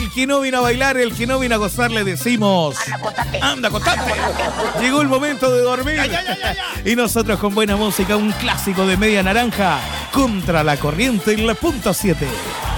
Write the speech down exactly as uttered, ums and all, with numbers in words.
El que no vino a bailar, el que no vino a gozar, le decimos... Anda, acostate. Anda, acostate. Llegó el momento de dormir. Ya, ya, ya, ya, ya. Y nosotros con buena música, un clásico de Media Naranja, Contra la Corriente en la punto siete.